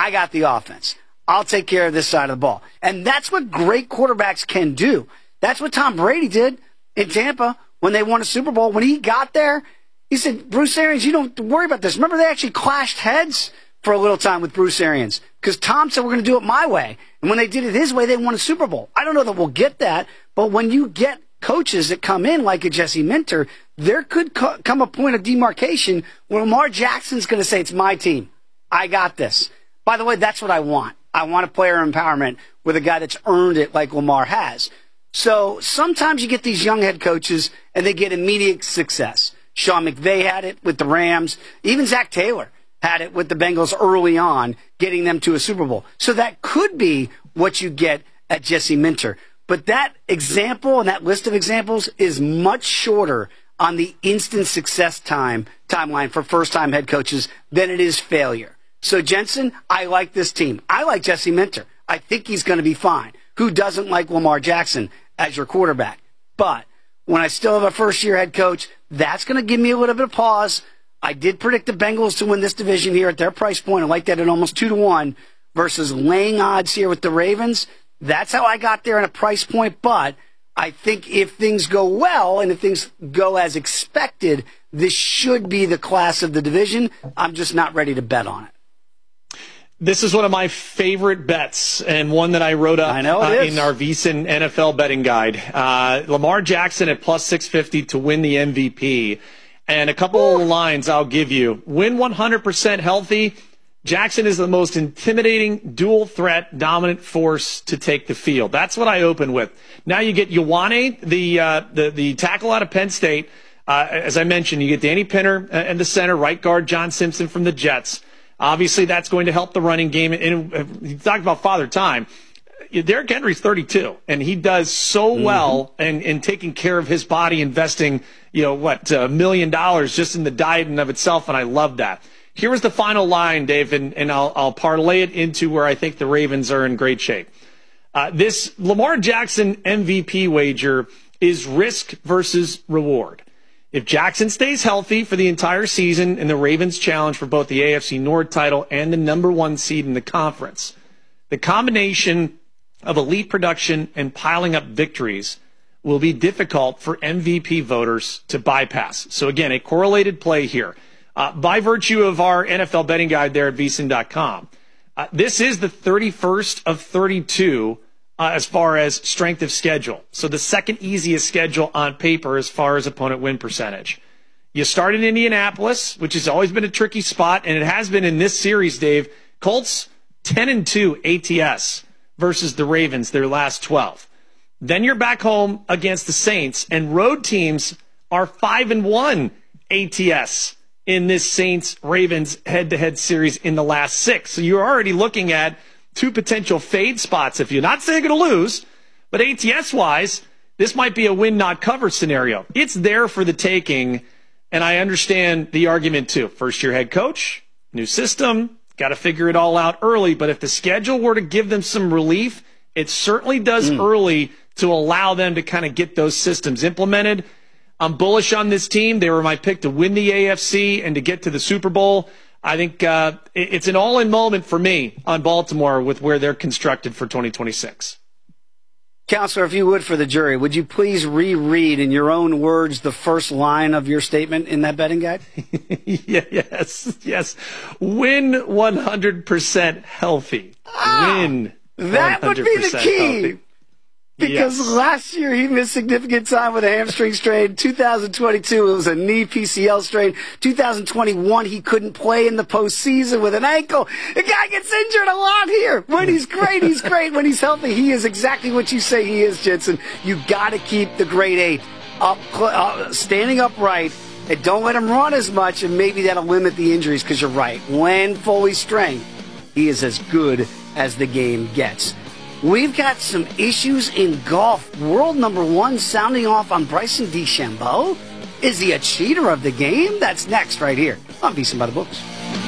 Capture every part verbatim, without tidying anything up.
I got the offense. I'll take care of this side of the ball. And that's what great quarterbacks can do. That's what Tom Brady did in Tampa when they won a Super Bowl. When he got there, he said, Bruce Arians, you don't worry about this. Remember, they actually clashed heads for a little time with Bruce Arians because Tom said, we're going to do it my way. And when they did it his way, they won a Super Bowl. I don't know that we'll get that, but when you get coaches that come in like a Jesse Minter, there could co- come a point of demarcation where Lamar Jackson's going to say, it's my team. I got this. By the way, that's what I want. I want a player empowerment with a guy that's earned it like Lamar has. So sometimes you get these young head coaches and they get immediate success. Sean McVay had it with the Rams. Even Zach Taylor had it with the Bengals early on, getting them to a Super Bowl. So that could be what you get at Jesse Minter. But that example and that list of examples is much shorter on the instant success time timeline for first-time head coaches than it is failure. So, Jensen, I like this team. I like Jesse Minter. I think he's going to be fine. Who doesn't like Lamar Jackson as your quarterback? But when I still have a first-year head coach, that's going to give me a little bit of pause. I did predict the Bengals to win this division here at their price point. I like that at almost two to one versus laying odds here with the Ravens. That's how I got there at a price point. But I think if things go well and if things go as expected, this should be the class of the division. I'm just not ready to bet on it. This is one of my favorite bets and one that I wrote up I know uh, it is. in our VSiN N F L betting guide. Uh, Lamar Jackson at plus six fifty to win the M V P. And a couple of lines I'll give you. When one hundred percent healthy, Jackson is the most intimidating, dual threat, dominant force to take the field. That's what I open with. Now you get Ioane, the, uh, the, the tackle out of Penn State. Uh, as I mentioned, you get Danny Pinner and the center, right guard John Simpson from the Jets. Obviously, that's going to help the running game. And you talked about Father Time. Derrick Henry's thirty-two, and he does so well in, in taking care of his body, investing, you know, what, a million dollars just in the diet and of itself, and I love that. Here was the final line, Dave, and, and I'll, I'll parlay it into where I think the Ravens are in great shape. Uh, this Lamar Jackson M V P wager is risk versus reward. If Jackson stays healthy for the entire season and the Ravens challenge for both the A F C North title and the number one seed in the conference, the combination of elite production and piling up victories will be difficult for M V P voters to bypass. So again, a correlated play here. Uh, by virtue of our N F L betting guide there at V S I N dot com, uh, this is the thirty-first of thirty-two Uh, as far as strength of schedule. So the second easiest schedule on paper as far as opponent win percentage. You start in Indianapolis, which has always been a tricky spot, and it has been in this series, Dave. Colts ten and two A T S versus the Ravens, their last twelve. Then you're back home against the Saints, and road teams are five and one A T S in this Saints-Ravens head-to-head series in the last six. So you're already looking at two potential fade spots if you're not saying you're going to lose, but A T S-wise, this might be a win-not-cover scenario. It's there for the taking, and I understand the argument too. First-year head coach, new system, got to figure it all out early, but if the schedule were to give them some relief, it certainly does mm. early to allow them to kind of get those systems implemented. I'm bullish on this team. They were my pick to win the A F C and to get to the Super Bowl. I think uh, it's an all-in moment for me on Baltimore with where they're constructed for twenty twenty-six. Counselor, if you would for the jury, would you please reread in your own words the first line of your statement in that betting guide? yeah, yes, yes. Win one hundred percent healthy. Ah, Win that would be the key. Healthy. Because yes. last year he missed significant time with a hamstring strain. two thousand twenty-two, it was a knee P C L strain. two thousand twenty-one, he couldn't play in the postseason with an ankle. The guy gets injured a lot here. When he's great, he's great. When he's healthy, he is exactly what you say he is, Jensen. You got to keep the grade eight up, uh, standing upright, and don't let him run as much, and maybe that'll limit the injuries, because you're right. When fully strength, he is as good as the game gets. We've got some issues in golf. World number one sounding off on Bryson DeChambeau. Is he a cheater of the game? That's next right here on VSiN by the Books.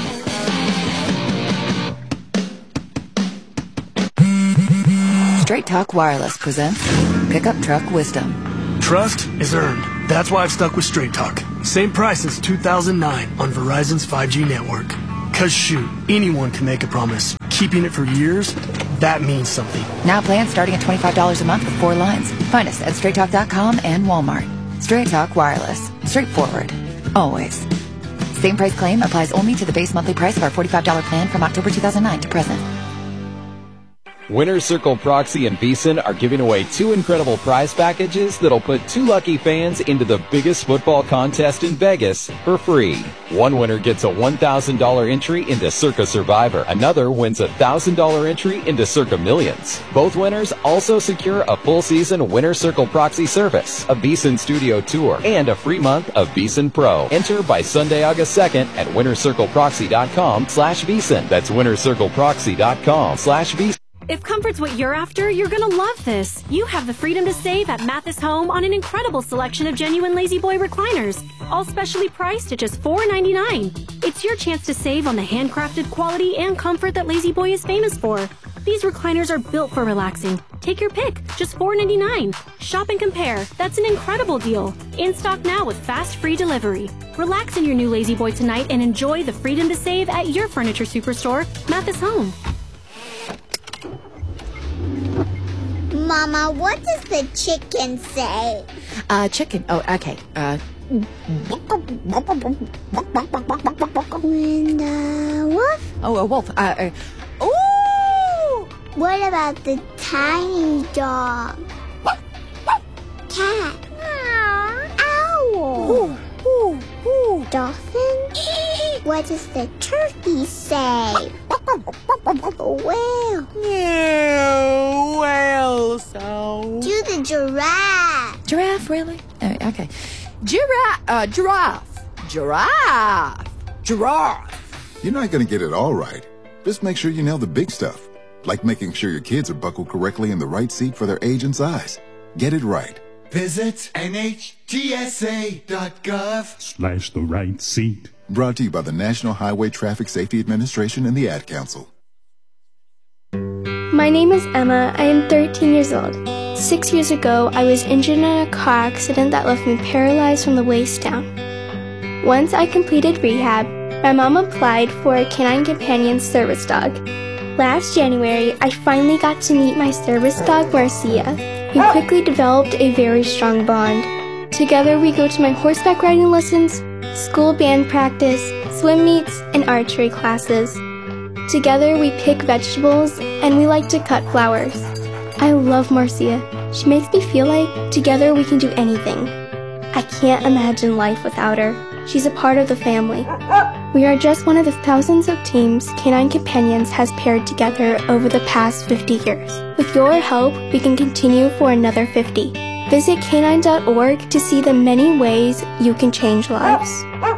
Straight Talk Wireless presents Pickup Truck Wisdom. Trust is earned. That's why I've stuck with Straight Talk. Same price since two thousand nine on Verizon's five G network. Cause shoot, anyone can make a promise. keeping it for years, that means something. Now plans starting at twenty-five dollars a month with four lines. Find us at straight talk dot com and Walmart. Straight Talk Wireless. Straightforward. Always. Same price claim applies only to the base monthly price of our forty-five dollars plan from October two thousand nine to present. Winner's Circle Proxy and VEASAN are giving away two incredible prize packages that'll put two lucky fans into the biggest football contest in Vegas for free. One winner gets a one thousand dollars entry into Circa Survivor. Another wins a one thousand dollars entry into Circa Millions. Both winners also secure a full season Winner's Circle Proxy service, a VEASAN studio tour, and a free month of VEASAN Pro. Enter by Sunday, August second at winners circle proxy dot com slash VEASAN. That's winners circle proxy dot com slash VEASAN. If comfort's what you're after, you're gonna love this. You have the freedom to save at Mathis Home on an incredible selection of genuine Lazy Boy recliners, all specially priced at just four ninety-nine. It's your chance to save on the handcrafted quality and comfort that Lazy Boy is famous for. These recliners are built for relaxing. Take your pick, just four ninety-nine. Shop and compare. That's an incredible deal. In stock now with fast free delivery. Relax in your new Lazy Boy tonight and enjoy the freedom to save at your furniture superstore, Mathis Home. Mama, what does the chicken say? Uh, chicken. Oh, okay. Uh, And uh, wolf? oh, a wolf. Uh, uh, ooh! What about the tiny dog? Cat? Owl? Ooh, ooh, ooh. Dolphin? What does the turkey say? Whale? Yeah, whale sound. Do the giraffe? Giraffe, really? Uh, okay. Giraffe. Uh, giraffe. Giraffe. Giraffe. You're not going to get it all right. Just make sure you nail the big stuff, like making sure your kids are buckled correctly in the right seat for their age and size. Get it right. Visit N H T S A dot gov slash the right seat. Brought to you by the National Highway Traffic Safety Administration and the Ad Council. My name is Emma. I am thirteen years old. Six years ago, I was injured in a car accident that left me paralyzed from the waist down. Once I completed rehab, my mom applied for a Canine Companion service dog. Last January, I finally got to meet my service dog, Marcia. We quickly developed a very strong bond. Together, we go to my horseback riding lessons, school band practice, swim meets, and archery classes. Together, we pick vegetables, and we like to cut flowers. I love Marcia. She makes me feel like together we can do anything. I can't imagine life without her. She's a part of the family. We are just one of the thousands of teams Canine Companions has paired together over the past fifty years. With your help, we can continue for another fifty. Visit canine dot org to see the many ways you can change lives.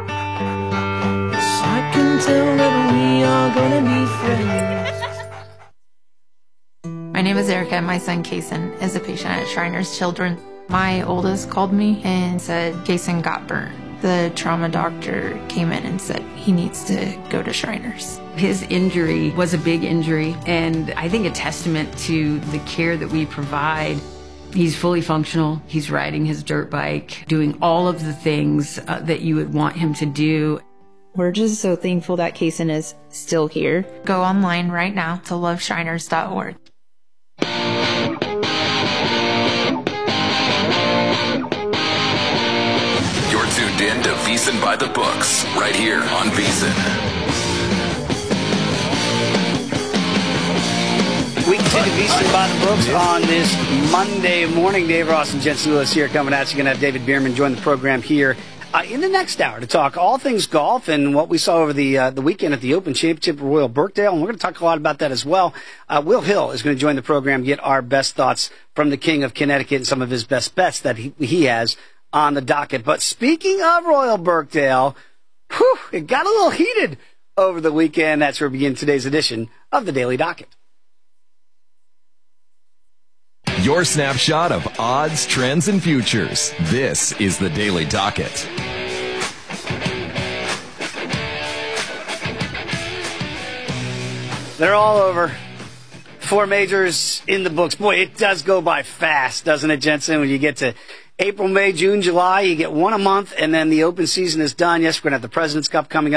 I can tell that we are gonna be friends. My name is Erica and my son Kason is a patient at Shriners Children. My oldest called me and said Kason got burned. The trauma doctor came in and said he needs to go to Shriners. His injury was a big injury, and I think a testament to the care that we provide. He's fully functional. He's riding his dirt bike, doing all of the things uh, that you would want him to do. We're just so thankful that Kason is still here. Go online right now to love shriners dot org. You're tuned in to VEASAN by the Books, right here on VEASAN. We continue VEASAN by the Books on this Monday morning. Dave Ross and Jensen Lewis here coming at you. Going to have David Bierman join the program here uh, in the next hour to talk all things golf and what we saw over the uh, the weekend at the Open Championship at Royal Birkdale. And we're going to talk a lot about that as well. Uh, Will Hill is going to join the program, get our best thoughts from the King of Connecticut and some of his best bets that he, he has on the docket. But speaking of Royal Birkdale, whew, it got a little heated over the weekend. That's where we begin today's edition of the Daily Docket. Your snapshot of odds, trends, and futures. This is the Daily Docket. They're all over. Four majors in the books. Boy, it does go by fast, doesn't it, Jensen? When you get to April, May, June, July, you get one a month, and then the Open season is done. Yes, we're going to have the President's Cup coming up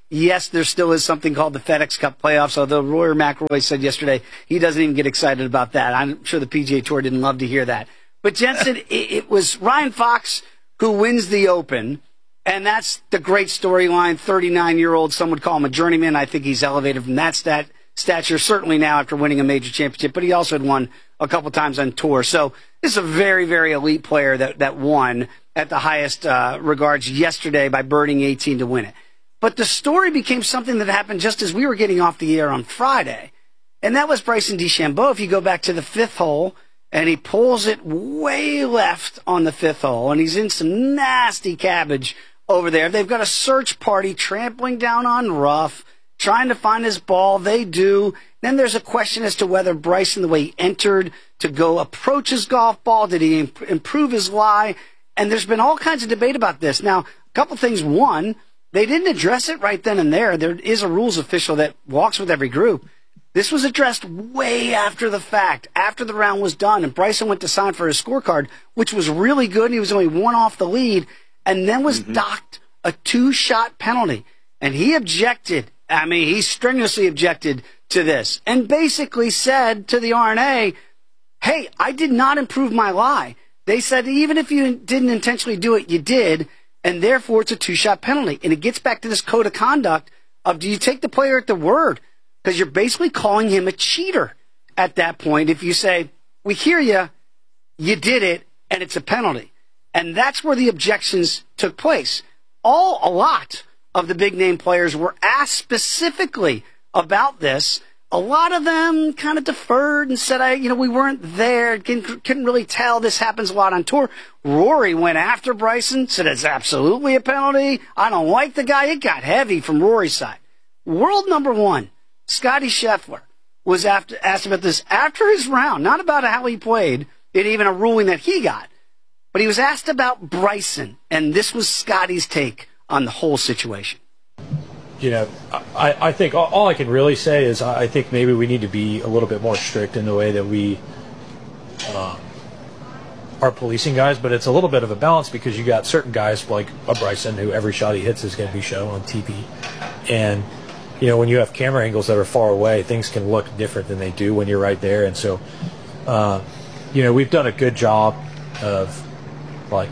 yes, there still is something called the FedEx Cup playoffs, although Rory McIlroy said yesterday he doesn't even get excited about that. I'm sure the P G A Tour didn't love to hear that. But Jensen, it, it was Ryan Fox who wins the Open, and that's the great storyline. thirty-nine-year-old, some would call him a journeyman. I think he's elevated from that stat, stature, certainly now after winning a major championship, but he also had won a couple times on tour. So this is a very, very elite player that, that won at the highest uh, regards yesterday by birding eighteen to win it. But the story became something that happened just as we were getting off the air on Friday, and that was Bryson DeChambeau. If you go back to the fifth hole, and he pulls it way left on the fifth hole, and he's in some nasty cabbage over there. They've got a search party trampling down on rough, trying to find his ball. They do. Then there's a question as to whether Bryson, the way he entered to go approach his golf ball, did he imp- improve his lie? And there's been all kinds of debate about this. Now, a couple things. One, they didn't address it right then and there. There is a rules official that walks with every group. This was addressed way after the fact, after the round was done, and Bryson went to sign for his scorecard, which was really good. He was only one off the lead, and then was mm-hmm. docked a two-shot penalty. And he objected. I mean, he strenuously objected to this and basically said to the R N A, hey, I did not improve my lie. They said even if you didn't intentionally do it, you did, and therefore it's a two-shot penalty. And it gets back to this code of conduct of do you take the player at the word? Because you're basically calling him a cheater at that point if you say, we hear you, you did it, and it's a penalty. And that's where the objections took place. All, a lot of the big-name players were asked specifically about this. A lot of them kind of deferred and said, I, you know, we weren't there, couldn't, couldn't really tell. This happens a lot on tour. Rory went after Bryson, said it's absolutely a penalty. I don't like the guy. It got heavy from Rory's side. World number one, Scotty Scheffler, was after, asked about this after his round, not about how he played, and even a ruling that he got. But he was asked about Bryson, and this was Scotty's take on the whole situation. You know, I, I think all, all I can really say is I think maybe we need to be a little bit more strict in the way that we um, are policing guys, but it's a little bit of a balance because you got certain guys like a Bryson who every shot he hits is going to be shown on T V. And, you know, when you have camera angles that are far away, things can look different than they do when you're right there. And so, uh, you know, we've done a good job of, like,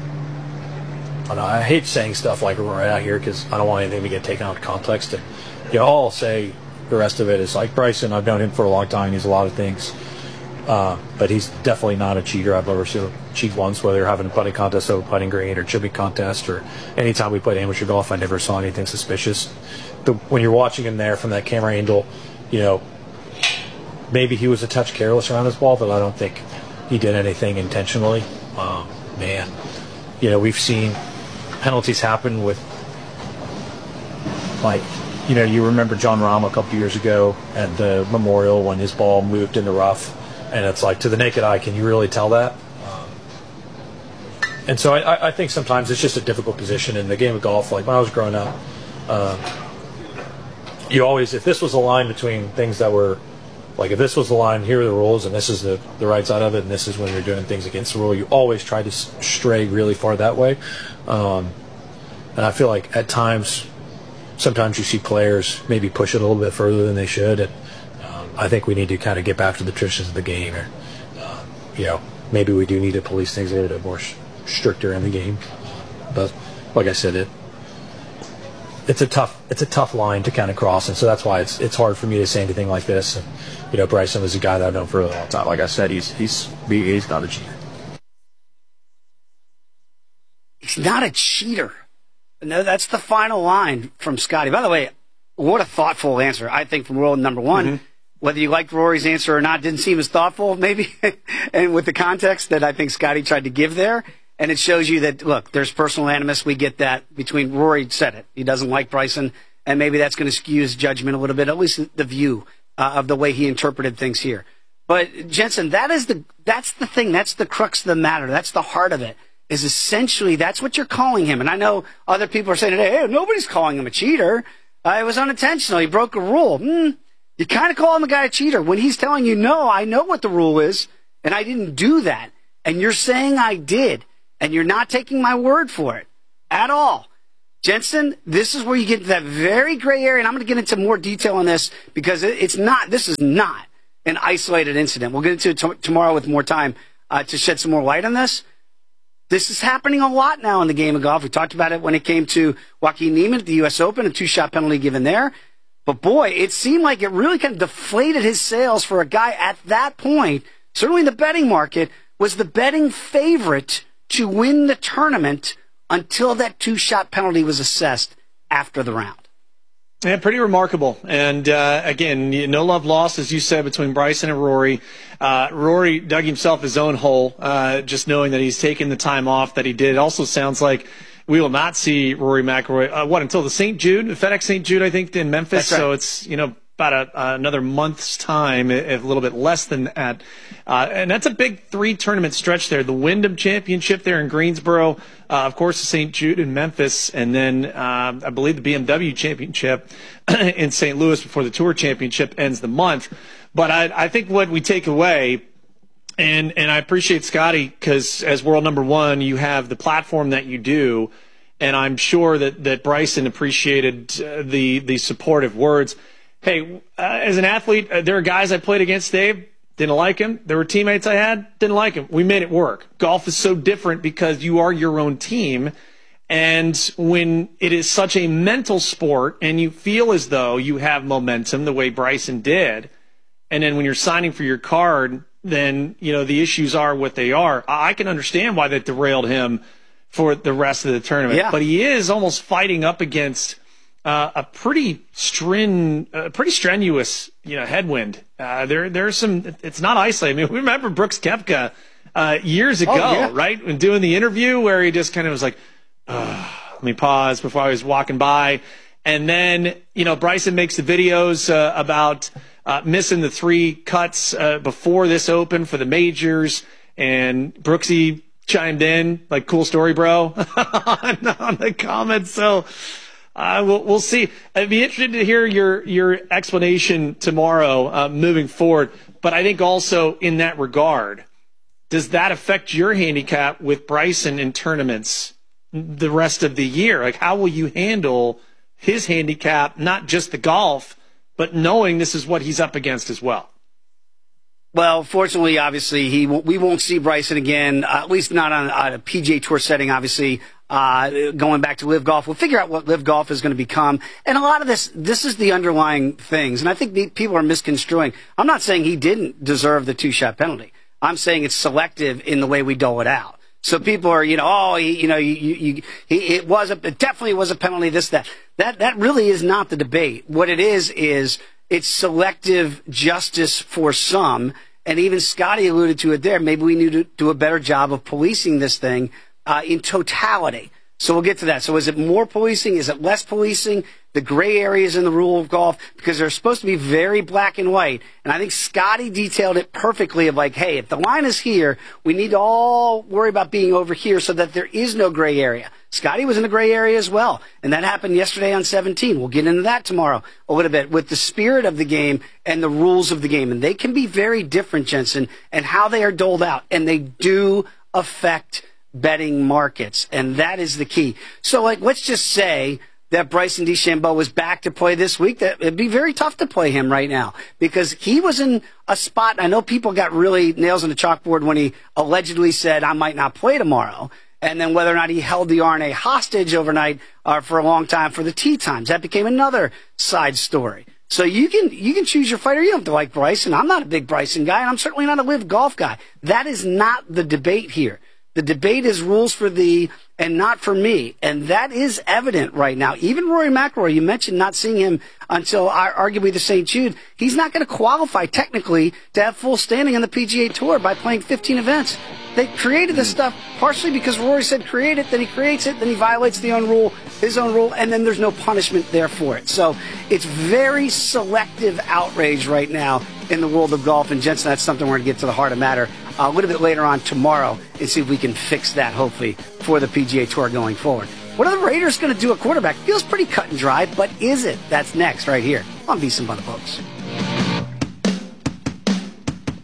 I, know, I hate saying stuff like right out here because I don't want anything to get taken out of context. And, you know, all I'll say the rest of it is like Bryson, I've known him for a long time. He's a lot of things. Uh, but he's definitely not a cheater. I've never seen him cheat once, whether you're having a putting contest over putting green or chipping contest or anytime we played amateur golf, I never saw anything suspicious. The, when you're watching him there from that camera angle, you know, maybe he was a touch careless around his ball, but I don't think he did anything intentionally. Um, man, you know, we've seen penalties happen with, like, you know, you remember John Rahm a couple years ago at the Memorial when his ball moved in the rough, and it's like, to the naked eye, can you really tell that? Um, and so I, I think sometimes it's just a difficult position in the game of golf. Like when I was growing up, uh, you always, if this was a line between things that were, like if this was the line, here are the rules, and this is the, the right side of it, and this is when you're doing things against the rule, you always try to stray really far that way. Um, and I feel like at times, sometimes you see players maybe push it a little bit further than they should, and um, I think we need to kind of get back to the traditions of the game. Or, uh, you know, maybe we do need to police things a little bit more sh- stricter in the game. But like I said, it it's a tough it's a tough line to kind of cross, and so that's why it's it's hard for me to say anything like this. And, you know, Bryson was a guy that I've known for a long time. Like I said, he's he's he's not a cheater. He's not a cheater. No, that's the final line from Scotty. By the way, what a thoughtful answer, I think, from world number one. Mm-hmm. Whether you liked Rory's answer or not, didn't seem as thoughtful, maybe, and with the context that I think Scotty tried to give there. And it shows you that, look, there's personal animus. We get that between Rory said it. He doesn't like Bryson, and maybe that's going to skew his judgment a little bit, at least the view uh, of the way he interpreted things here. But, Jensen, that is the that's the thing. That's the crux of the matter. That's the heart of it. Is essentially that's what you're calling him. And I know other people are saying today, hey, nobody's calling him a cheater. Uh, it was unintentional. He broke a rule. Hmm. You kind of call him a guy a cheater when he's telling you, no, I know what the rule is, and I didn't do that. And you're saying I did, and you're not taking my word for it at all. Jensen, this is where you get to that very gray area, and I'm going to get into more detail on this because it's not, this is not an isolated incident. We'll get into it t- tomorrow with more time uh, to shed some more light on this. This is happening a lot now in the game of golf. We talked about it when it came to Joaquin Niemann at the U S Open, a two-shot penalty given there. But boy, it seemed like it really kind of deflated his sales for a guy at that point, certainly in the betting market, was the betting favorite to win the tournament until that two-shot penalty was assessed after the round. Yeah, pretty remarkable. And uh, again, no love lost, as you said, between Bryson and Rory. Uh, Rory dug himself his own hole, uh, just knowing that he's taken the time off that he did. It also sounds like we will not see Rory McIlroy, uh, what, until the Saint Jude, the FedEx Saint Jude, I think, in Memphis. That's right. So it's, you know, about a, uh, another month's time, a, a little bit less than that. Uh, and that's a big three-tournament stretch there. The Wyndham Championship there in Greensboro, uh, of course, the Saint Jude in Memphis, and then uh, I believe the B M W Championship in Saint Louis before the Tour Championship ends the month. But I, I think what we take away, and, and I appreciate Scotty, because as world number one, you have the platform that you do, and I'm sure that, that Bryson appreciated uh, the, the supportive words. Hey, uh, as an athlete, uh, there are guys I played against, Dave, didn't like him. There were teammates I had, didn't like him. We made it work. Golf is so different because you are your own team. And when it is such a mental sport and you feel as though you have momentum the way Bryson did, and then when you're signing for your card, then, you know, the issues are what they are. I can understand why that derailed him for the rest of the tournament. Yeah. But he is almost fighting up against Uh, a pretty strin, uh, pretty strenuous, you know, headwind. Uh, there, there's some. It's not isolated. I mean, we remember Brooks Koepka uh, years ago, oh, yeah. right? When doing the interview, where he just kind of was like, uh, "Let me pause before I was walking by," and then, you know, Bryson makes the videos uh, about uh, missing the three cuts uh, before this Open for the majors, and Brooksy chimed in like, "Cool story, bro," on, on the comments. So. Uh, we'll, we'll see. I'd be interested to hear your, your explanation tomorrow uh, moving forward. But I think also in that regard, does that affect your handicap with Bryson in tournaments the rest of the year? Like, how will you handle his handicap, not just the golf, but knowing this is what he's up against as well? Well, fortunately, obviously, he won't, we won't see Bryson again, uh, at least not on, on a P G A Tour setting, obviously. Uh, going back to Live Golf, we'll figure out what Live Golf is going to become. And a lot of this, this is the underlying things. And I think the, people are misconstruing. I'm not saying he didn't deserve the two-shot penalty. I'm saying it's selective in the way we dole it out. So people are, you know, oh, he, you know, you, you, he, it was a, it definitely was a penalty, this, that. That, that really is not the debate. What it is, is it's selective justice for some. And even Scotty alluded to it there. Maybe we need to do a better job of policing this thing Uh, in totality. So we'll get to that. So is it more policing? Is it less policing? The gray areas in the rule of golf, because they're supposed to be very black and white. And I think Scotty detailed it perfectly of like, hey, if the line is here, we need to all worry about being over here so that there is no gray area. Scotty was in the gray area as well. And that happened yesterday on seventeen. We'll get into that tomorrow a little bit with the spirit of the game and the rules of the game. And they can be very different, Jensen, and how they are doled out. And they do affect betting markets, and that is the key. So, like, let's just say that Bryson DeChambeau was back to play this week. That it'd be very tough to play him right now because he was in a spot. I know people got really nails on the chalkboard when he allegedly said, "I might not play tomorrow," and then whether or not he held the R N A hostage overnight uh, for a long time for the tee times. That became another side story. So you can you can choose your fighter. You don't have to like Bryson. I'm not a big Bryson guy, and I'm certainly not a Live Golf guy. That is not the debate here. The debate is rules for thee and not for me. And that is evident right now. Even Rory McIlroy, you mentioned not seeing him until arguably the Saint Jude. He's not going to qualify technically to have full standing on the P G A Tour by playing fifteen events. They created this stuff partially because Rory said create it, then he creates it, then he violates the own rule, his own rule, and then there's no punishment there for it. So it's very selective outrage right now in the world of golf. And Jensen, that's something we're going to get to the heart of matter uh, a little bit later on tomorrow and see if we can fix that, hopefully, for the P G A Tour going forward. What are the Raiders going to do at quarterback? Feels pretty cut and dry, but is it? That's next right here on VSiN by the Books.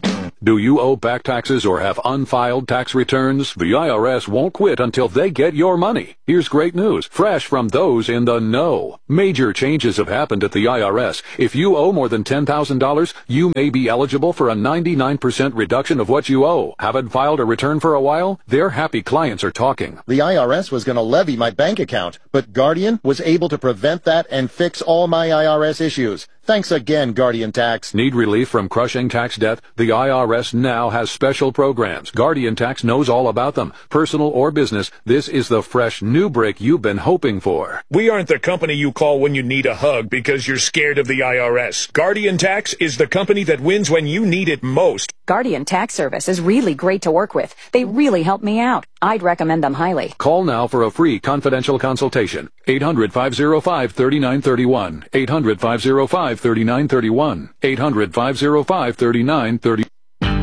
Do you owe back taxes or have unfiled tax returns? The I R S won't quit until they get your money. Here's great news, fresh from those in the know. Major changes have happened at the I R S. If you owe more than ten thousand dollars, you may be eligible for a ninety-nine percent reduction of what you owe. Haven't filed a return for a while? Their happy clients are talking. The I R S was going to levy my bank account, but Guardian was able to prevent that and fix all my I R S issues. Thanks again, Guardian Tax. Need relief from crushing tax debt? The I R S now has special programs. Guardian Tax knows all about them. Personal or business, this is the fresh new break you've been hoping for. We aren't the company you call when you need a hug because you're scared of the I R S. Guardian Tax is the company that wins when you need it most. Guardian Tax Service is really great to work with. They really help me out. I'd recommend them highly. Call now for a free confidential consultation. eight hundred, five oh five, three nine three one. eight hundred, five oh five, three nine three one. eight hundred, five oh five, three nine three one.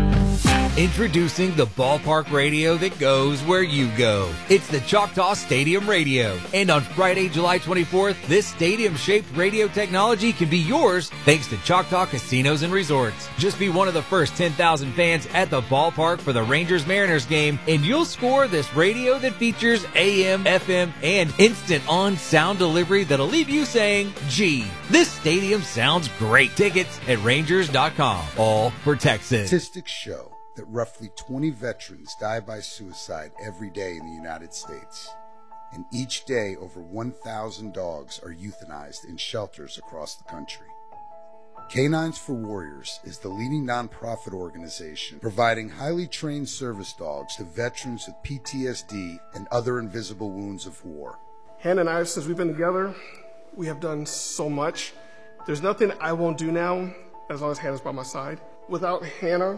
Introducing the ballpark radio that goes where you go. It's the Choctaw Stadium Radio. And on Friday, July twenty-fourth, this stadium-shaped radio technology can be yours thanks to Choctaw Casinos and Resorts. Just be one of the first ten thousand fans at the ballpark for the Rangers-Mariners game, and you'll score this radio that features A M, F M, and instant on-sound delivery that'll leave you saying, gee, this stadium sounds great. Tickets at Rangers dot com. All for Texas. Statistics show that roughly twenty veterans die by suicide every day in the United States. And each day, over one thousand dogs are euthanized in shelters across the country. Canines for Warriors is the leading nonprofit organization providing highly trained service dogs to veterans with P T S D and other invisible wounds of war. Hannah and I, since we've been together, we have done so much. There's nothing I won't do now as long as Hannah's by my side. Without Hannah,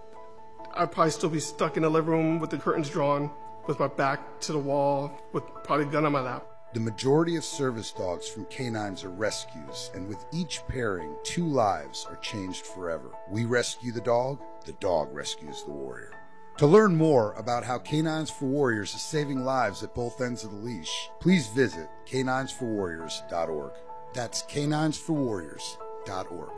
I'd probably still be stuck in the living room with the curtains drawn, with my back to the wall, with probably a gun on my lap. The majority of service dogs from canines are rescues, and with each pairing, two lives are changed forever. We rescue the dog, the dog rescues the warrior. To learn more about how Canines for Warriors is saving lives at both ends of the leash, please visit canines for warriors dot org. That's canines for warriors dot org.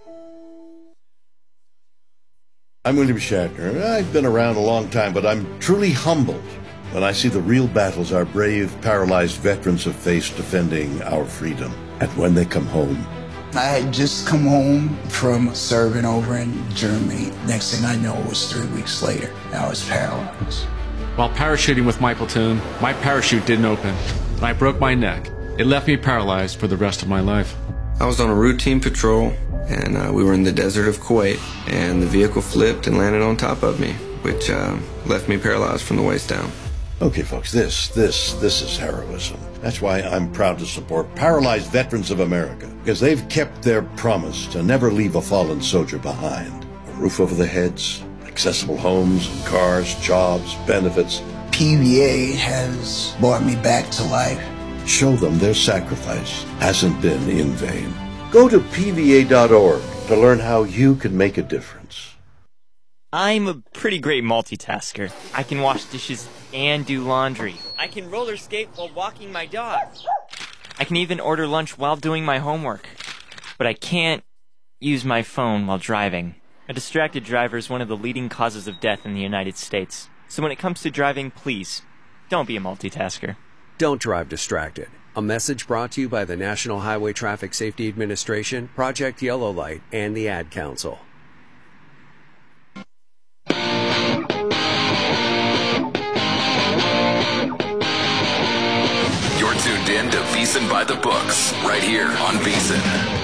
I'm William Shatner. I've been around a long time, but I'm truly humbled when I see the real battles our brave, paralyzed veterans have faced defending our freedom. And when they come home. I had just come home from serving over in Germany. Next thing I know, it was three weeks later. I was paralyzed. While parachuting with my platoon, my parachute didn't open, and I broke my neck. It left me paralyzed for the rest of my life. I was on a routine patrol, and uh, we were in the desert of Kuwait, and the vehicle flipped and landed on top of me, which uh, left me paralyzed from the waist down. Okay, folks, this, this, this is heroism. That's why I'm proud to support Paralyzed Veterans of America, because they've kept their promise to never leave a fallen soldier behind. A roof over their heads, accessible homes and cars, jobs, benefits. P V A has brought me back to life. Show them their sacrifice hasn't been in vain. Go to P V A dot org to learn how you can make a difference. I'm a pretty great multitasker. I can wash dishes and do laundry. I can roller skate while walking my dog. I can even order lunch while doing my homework. But I can't use my phone while driving. A distracted driver is one of the leading causes of death in the United States. So when it comes to driving, please, don't be a multitasker. Don't drive distracted. A message brought to you by the National Highway Traffic Safety Administration, Project Yellow Light, and the Ad Council. You're tuned in to VEASAN by the Books, right here on VEASAN.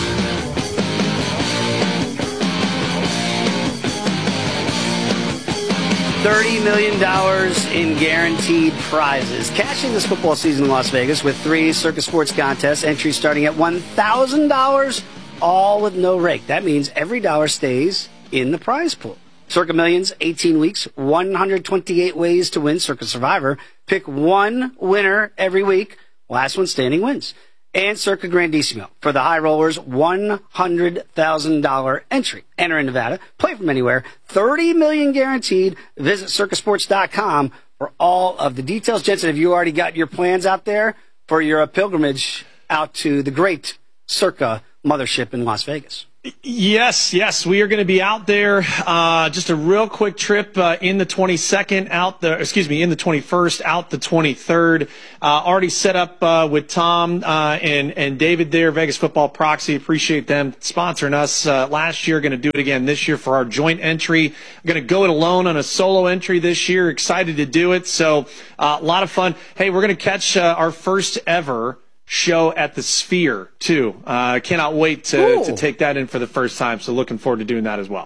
thirty million dollars in guaranteed prizes. Cashing this football season in Las Vegas with three Circus Sports contests, entries starting at one thousand dollars, all with no rake. That means every dollar stays in the prize pool. Circa Millions, eighteen weeks, one hundred twenty-eight ways to win. Circa Survivor, pick one winner every week. Last one standing wins. And Circa Grandissimo, for the high rollers, one hundred thousand dollars entry. Enter in Nevada, play from anywhere, thirty million dollars guaranteed. Visit circa sports dot com for all of the details. Jensen, have you already got your plans out there for your uh, pilgrimage out to the great Circa mothership in Las Vegas? Yes, yes, we are going to be out there. Uh, just a real quick trip uh, in the twenty-second, out the excuse me, in the twenty-first, out the twenty-third. Uh, already set up uh, with Tom uh, and and David there, Vegas Football Proxy. Appreciate them sponsoring us uh, last year. Going to do it again this year for our joint entry. I'm going to go it alone on a solo entry this year. Excited to do it. So uh, a lot of fun. Hey, we're going to catch uh, our first ever show at the Sphere too. I uh, cannot wait to, to take that in for the first time. So looking forward to doing that as well.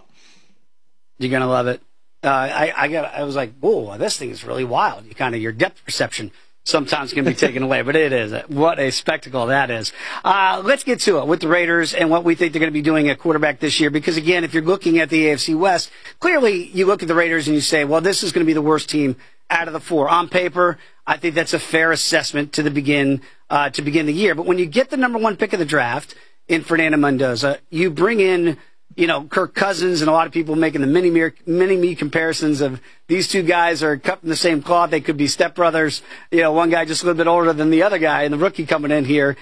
You're gonna love it. Uh, I, I got. I was like, whoa, this thing is really wild. You kind of your depth perception sometimes can be taken away, but it is what a spectacle that is. Uh, let's get to it with the Raiders and what we think they're going to be doing at quarterback this year. Because again, if you're looking at the A F C West, clearly you look at the Raiders and you say, well, this is going to be the worst team out of the four. On paper, I think that's a fair assessment to the begin uh, to begin the year. But when you get the number one pick of the draft in Fernando Mendoza, you bring in, you know, Kirk Cousins, and a lot of people making the mini me mini me comparisons of these two guys are cut from the same cloth. They could be stepbrothers. You know, one guy just a little bit older than the other guy, and the rookie coming in here.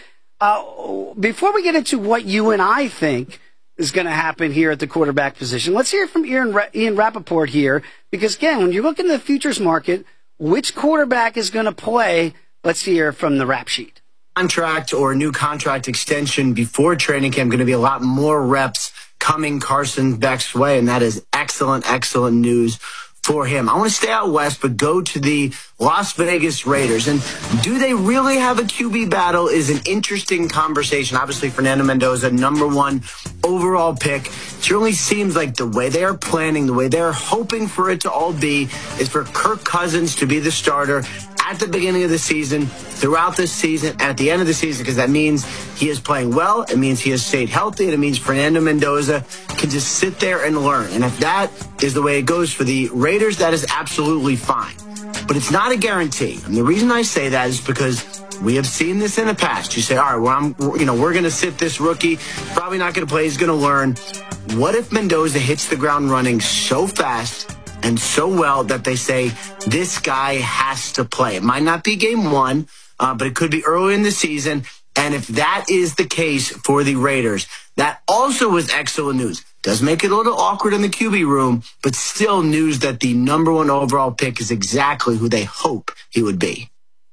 Uh, before we get into what you and I think is going to happen here at the quarterback position, let's hear from Ian, Ian Rappaport here, because again, when you look into the futures market, which quarterback is going to play? Let's hear from the rap sheet. Contract or a new contract extension before training camp, going to be a lot more reps coming Carson Beck's way, and that is excellent, excellent news for him. I want to stay out west, but go to the Las Vegas Raiders. And do they really have a Q B battle is an interesting conversation. Obviously, Fernando Mendoza, number one overall pick. It certainly seems like the way they are planning, the way they are hoping for it to all be, is for Kirk Cousins to be the starter at the beginning of the season, throughout the season, at the end of the season, because that means he is playing well, it means he has stayed healthy, and it means Fernando Mendoza can just sit there and learn. And if that is the way it goes for the Raiders, that is absolutely fine. But it's not a guarantee. And the reason I say that is because we have seen this in the past. You say, all right, well, I'm, you know, we're going to sit this rookie, probably not going to play, he's going to learn. What if Mendoza hits the ground running so fast and so well that they say this guy has to play? It might not be game one, uh, but it could be early in the season. And if that is the case for the Raiders, that also was excellent news. Does make it a little awkward in the Q B room, but still news that the number one overall pick is exactly who they hope he would be.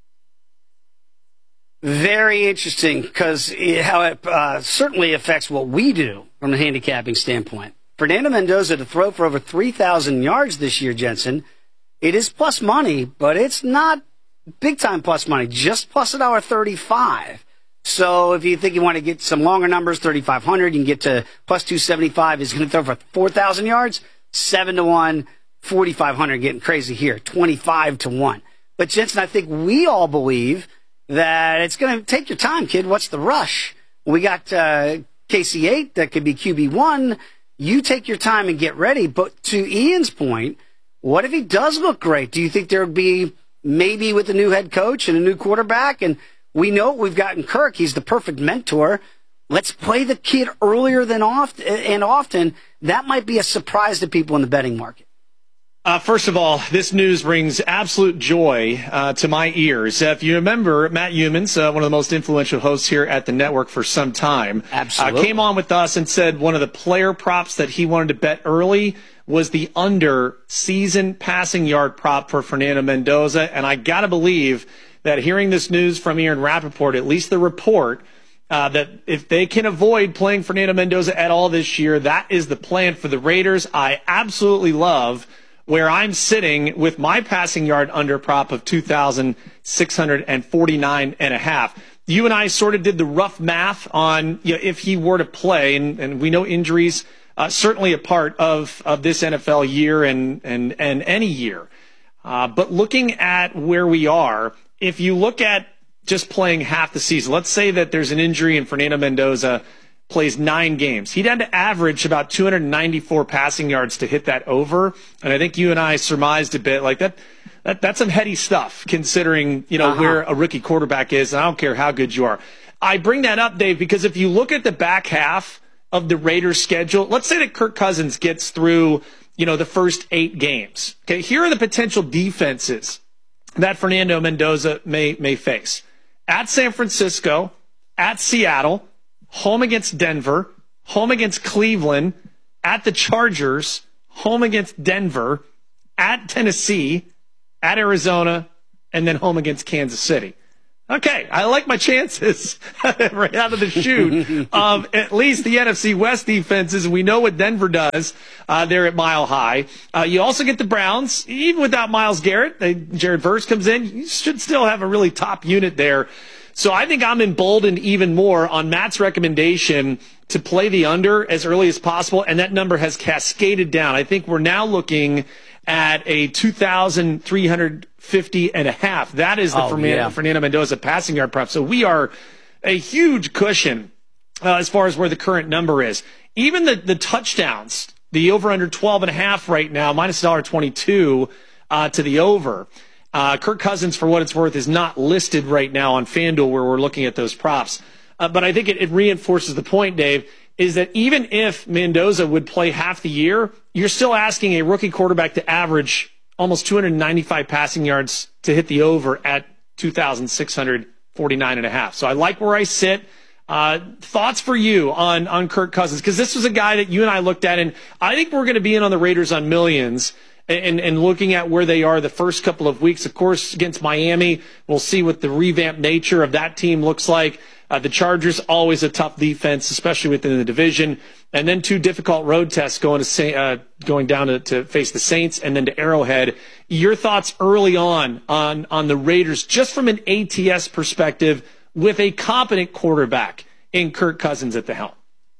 Very interesting, because how it uh, certainly affects what we do from a handicapping standpoint. Fernando Mendoza to throw for over three thousand yards this year, Jensen. It is plus money, but it's not big-time plus money, just plus one dollar thirty-five. So if you think you want to get some longer numbers, thirty-five hundred, you can get to plus two seventy-five. He's going to throw for four thousand yards, seven to one, forty-five hundred, getting crazy here, twenty-five to one. But Jensen, I think we all believe that it's going to take your time, kid. What's the rush? We got uh, K C eight that could be Q B one. You take your time and get ready. But to Ian's point, what if he does look great? Do you think there would be maybe with a new head coach and a new quarterback? And we know we've gotten Kirk. He's the perfect mentor. Let's play the kid earlier than often, and often. That might be a surprise to people in the betting market. Uh, first of all, this news brings absolute joy uh, to my ears. Uh, if you remember, Matt Humans, uh, one of the most influential hosts here at the network for some time, Absolutely. Uh, came on with us and said one of the player props that he wanted to bet early was the under season passing yard prop for Fernando Mendoza. And I got to believe that hearing this news from Ian Rappaport, at least the report, uh, that if they can avoid playing Fernando Mendoza at all this year, that is the plan for the Raiders. I absolutely love where I'm sitting with my passing yard under prop of two thousand six hundred forty-nine and a half. You and I sort of did the rough math on, you know, if he were to play, and, and we know injuries uh, certainly a part of, of this N F L year and, and, and any year. Uh, but looking at where we are, if you look at just playing half the season, let's say that there's an injury and Fernando Mendoza plays nine games. He'd have to average about two hundred ninety-four passing yards to hit that over. And I think you and I surmised a bit like that. that that's some heady stuff considering, you know, uh-huh. where a rookie quarterback is. And I don't care how good you are. I bring that up, Dave, because if you look at the back half of the Raiders schedule, let's say that Kirk Cousins gets through, you know, the first eight games. Okay. Here are the potential defenses that Fernando Mendoza may, may face: at San Francisco, at Seattle, home against Denver, home against Cleveland, at the Chargers, home against Denver, at Tennessee, at Arizona, and then home against Kansas City. Okay, I like my chances right out of the chute of at least the N F C West defenses. We know what Denver does uh, there at Mile High. Uh, you also get the Browns, even without Myles Garrett. They, Jared Verse comes in. You should still have a really top unit there. So I think I'm emboldened even more on Matt's recommendation to play the under as early as possible, and that number has cascaded down. I think we're now looking at a two thousand three hundred fifty and a half. That is the oh, Fernando, yeah. Fernando Mendoza passing yard prop. So we are a huge cushion uh, as far as where the current number is. Even the, the touchdowns, the over under twelve and a half right now, minus one twenty-two uh, to the over. Uh, Kirk Cousins, for what it's worth, is not listed right now on FanDuel where we're looking at those props. Uh, but I think it, it reinforces the point, Dave, is that even if Mendoza would play half the year, you're still asking a rookie quarterback to average almost two hundred ninety-five passing yards to hit the over at two thousand six hundred forty-nine and a half. So I like where I sit. Uh, thoughts for you on, on Kirk Cousins? Because this was a guy that you and I looked at, and I think we're going to be in on the Raiders on millions. And, and looking at where they are the first couple of weeks, of course, against Miami, we'll see what the revamped nature of that team looks like. Uh, the Chargers, always a tough defense, especially within the division. And then two difficult road tests going to uh, going down to, to face the Saints and then to Arrowhead. Your thoughts early on on, on the Raiders, just from an A T S perspective, with a competent quarterback in Kirk Cousins at the helm?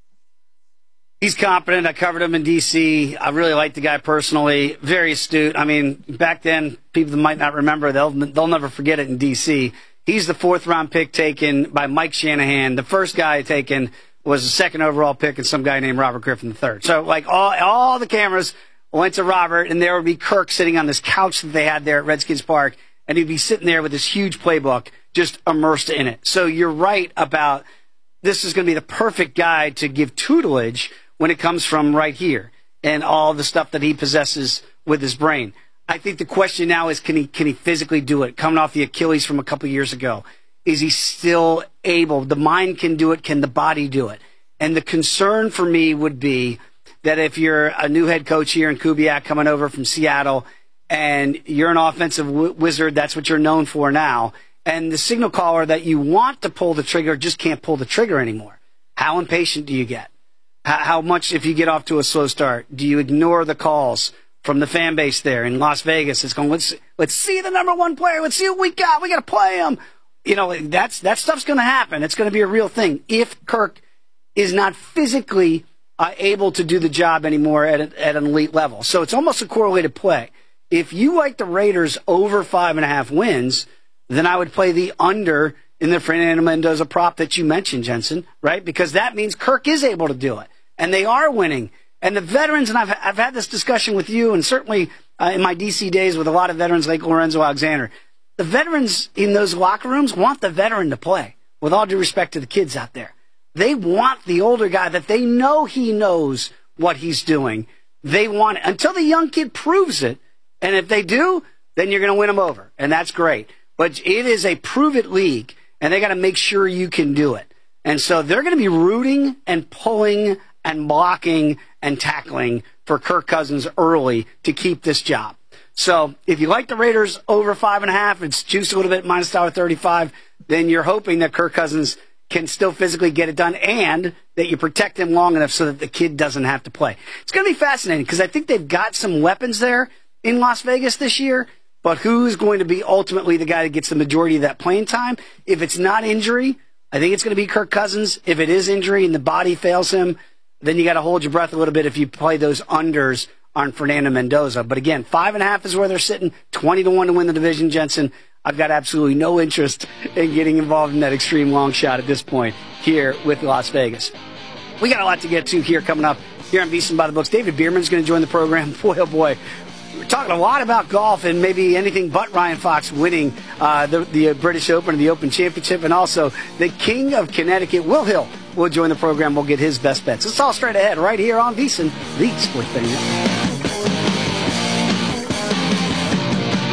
He's competent. I covered him in D C. I really like the guy personally. Very astute. I mean, back then, people might not remember. They'll they'll never forget it in D C. He's the fourth round pick taken by Mike Shanahan. The first guy taken was the second overall pick and some guy named Robert Griffin the third. So, like, all all the cameras went to Robert, and there would be Kirk sitting on this couch that they had there at Redskins Park, and he'd be sitting there with this huge playbook just immersed in it. So you're right about this is going to be the perfect guy to give tutelage when it comes from right here and all the stuff that he possesses with his brain. I think the question now is, can he can he physically do it? Coming off the Achilles from a couple years ago, is he still able? The mind can do it. Can the body do it? And the concern for me would be that if you're a new head coach here in Kubiak coming over from Seattle and you're an offensive w- wizard, that's what you're known for now, and the signal caller that you want to pull the trigger just can't pull the trigger anymore. How impatient do you get? How much, if you get off to a slow start, do you ignore the calls from the fan base there in Las Vegas? It's going, let's let's see the number one player. Let's see what we got. We got to play him. You know, that's that stuff's going to happen. It's going to be a real thing. If Kirk is not physically uh, able to do the job anymore at, a, at an elite level. So it's almost a correlated play. If you like the Raiders over five and a half wins, then I would play the under in the Fernando Mendoza prop that you mentioned, Jensen, right? Because that means Kirk is able to do it. And they are winning. And the veterans, and I've, I've had this discussion with you, and certainly uh, in my D C days with a lot of veterans like Lorenzo Alexander, the veterans in those locker rooms want the veteran to play, with all due respect to the kids out there. They want the older guy that they know he knows what he's doing. They want it until the young kid proves it. And if they do, then you're going to win them over. And that's great. But it is a prove-it league, and they got to make sure you can do it. And so they're going to be rooting and pulling and blocking and tackling for Kirk Cousins early to keep this job. So if you like the Raiders over five and a half, it's juiced a little bit, minus one thirty-five, then you're hoping that Kirk Cousins can still physically get it done and that you protect him long enough so that the kid doesn't have to play. It's going to be fascinating because I think they've got some weapons there in Las Vegas this year, but who's going to be ultimately the guy that gets the majority of that playing time? If it's not injury, I think it's going to be Kirk Cousins. If it is injury and the body fails him, then you got to hold your breath a little bit if you play those unders on Fernando Mendoza. But again, five and a half is where they're sitting, twenty to one to win the division, Jensen. I've got absolutely no interest in getting involved in that extreme long shot at this point here with Las Vegas. We got a lot to get to here coming up here on VSiN by the Books. David Bierman's going to join the program. Boy, oh boy. We're talking a lot about golf and maybe anything but Ryan Fox winning uh, the, the British Open and the Open Championship. And also the King of Connecticut, Will Hill, will join the program. We'll get his best bets. It's all straight ahead right here on VSiN, the Sports Betting Network.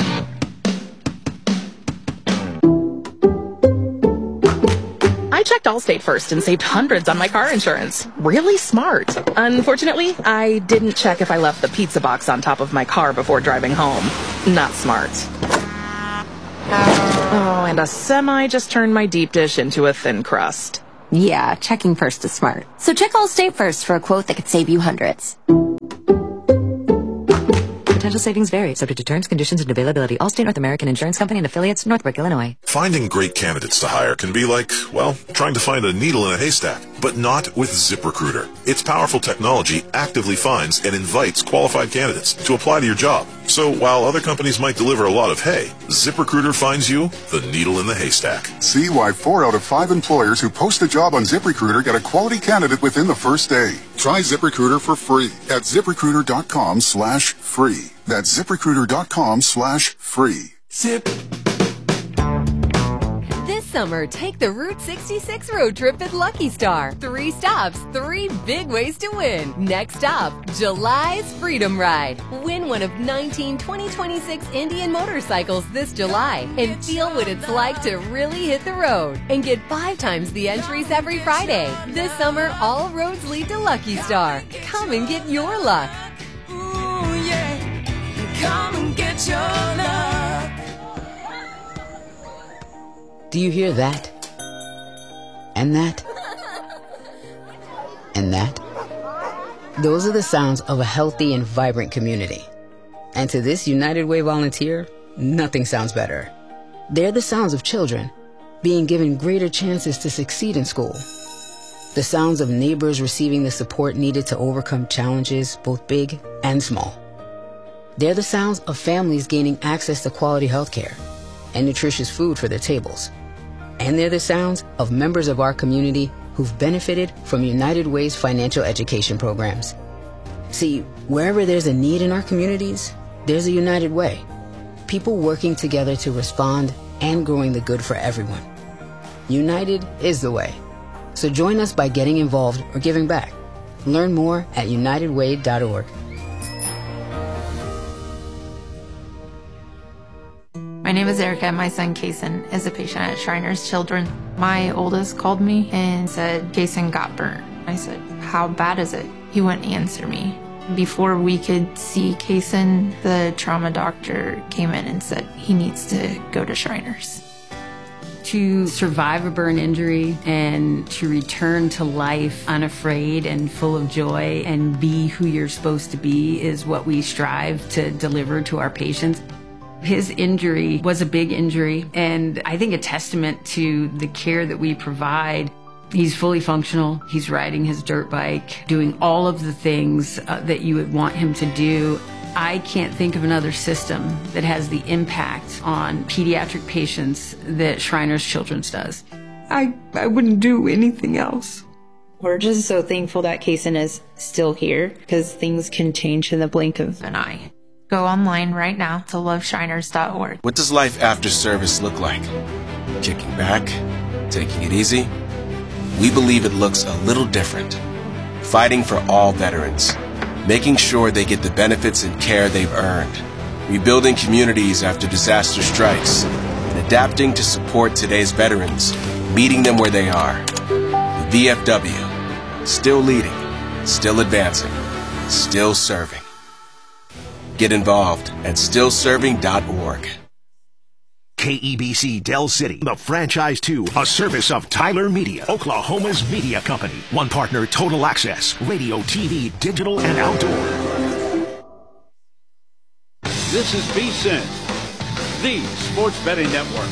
I checked all Allstate first and saved hundreds on my car insurance. Really smart. Unfortunately, I didn't check if I left the pizza box on top of my car before driving home. Not smart. Oh, and a semi just turned my deep dish into a thin crust. Yeah, checking first is smart. So check Allstate first for a quote that could save you hundreds. Potential savings vary, subject to terms, conditions, and availability. Allstate North American Insurance Company and affiliates, Northbrook, Illinois. Finding great candidates to hire can be like, well, trying to find a needle in a haystack, but not with ZipRecruiter. Its powerful technology actively finds and invites qualified candidates to apply to your job. So while other companies might deliver a lot of hay, ZipRecruiter finds you the needle in the haystack. See why four out of five employers who post a job on ZipRecruiter get a quality candidate within the first day. Try ZipRecruiter for free at ZipRecruiter.com slash free. That's ZipRecruiter.com slash free. Zip. This summer, take the Route sixty-six road trip at Lucky Star. Three stops, three big ways to win. Next stop, July's Freedom Ride. Win one of nineteen twenty twenty-six Indian motorcycles this July and feel what it's like to really hit the road. And get five times the entries every Friday. This summer, all roads lead to Lucky Star. Come and get your luck. Ooh, yeah. Come and get your luck. Do you hear that? And that? And that? Those are the sounds of a healthy and vibrant community. And to this United Way volunteer, nothing sounds better. They're the sounds of children being given greater chances to succeed in school. The sounds of neighbors receiving the support needed to overcome challenges, both big and small. They're the sounds of families gaining access to quality health care and nutritious food for their tables. And they're the sounds of members of our community who've benefited from United Way's financial education programs. See, wherever there's a need in our communities, there's a United Way. People working together to respond and growing the good for everyone. United is the way. So join us by getting involved or giving back. Learn more at united way dot org. My name is Erica, and my son Kason is a patient at Shriners Children. My oldest called me and said Kason got burnt. I said, how bad is it? He wouldn't answer me. Before we could see Kason, the trauma doctor came in and said he needs to go to Shriners. To survive a burn injury and to return to life unafraid and full of joy and be who you're supposed to be is what we strive to deliver to our patients. His injury was a big injury, and I think a testament to the care that we provide. He's fully functional. He's riding his dirt bike, doing all of the things uh, that you would want him to do. I can't think of another system that has the impact on pediatric patients that Shriners Children's does. I, I wouldn't do anything else. We're just so thankful that Kason is still here, because things can change in the blink of an eye. Go online right now to love shriners dot org. What does life after service look like? Kicking back? Taking it easy? We believe it looks a little different. Fighting for all veterans. Making sure they get the benefits and care they've earned. Rebuilding communities after disaster strikes. And adapting to support today's veterans. Meeting them where they are. The V F W. Still leading. Still advancing. Still serving. Get involved at still serving dot org. K E B C Del City, the franchise to a service of Tyler Media, Oklahoma's media company. One partner, Total Access, radio, T V, digital, and outdoor. This is VSiN, the sports betting network.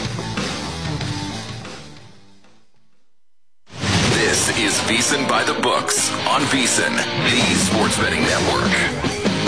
This is VSiN by the Books on VSiN, the sports betting network.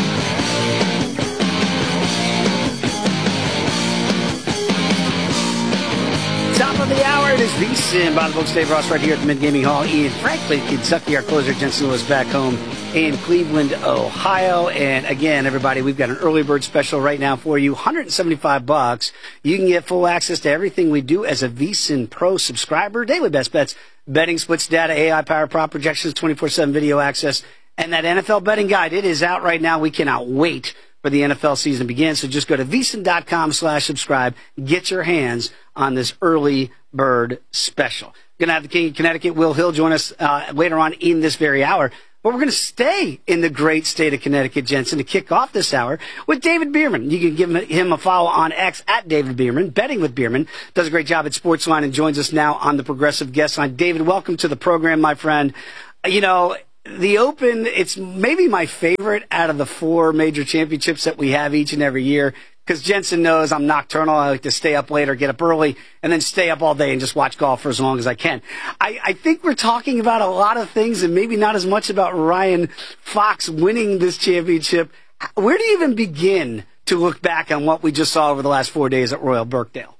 Top of the hour, it is VSiN by the Books. Dave Ross right here at the Mid Gaming Hall in Franklin, Kentucky. Our closer, Jensen Lewis, back home in Cleveland, Ohio. And again, everybody, we've got an early bird special right now for you, one hundred seventy-five bucks. You can get full access to everything we do as a VSiN Pro subscriber. Daily best bets, betting splits, data, A I power prop projections, twenty-four seven video access, and that N F L betting guide. It is out right now. We cannot wait for the N F L season to begin. So just go to VSiN.com slash subscribe. Get your hands on this early bird special. Going to have the King of Connecticut, Will Hill, join us uh, later on in this very hour. But we're going to stay in the great state of Connecticut, Jensen, to kick off this hour with David Bierman. You can give him a follow on X at David Bierman. Betting with Bierman does a great job at Sportsline and joins us now on the Progressive Guest Line. David, welcome to the program, my friend. You know, the Open, it's maybe my favorite out of the four major championships that we have each and every year. Because Jensen knows I'm nocturnal. I like to stay up later, get up early, and then stay up all day and just watch golf for as long as I can. I, I think we're talking about a lot of things and maybe not as much about Ryan Fox winning this championship. Where do you even begin to look back on what we just saw over the last four days at Royal Birkdale?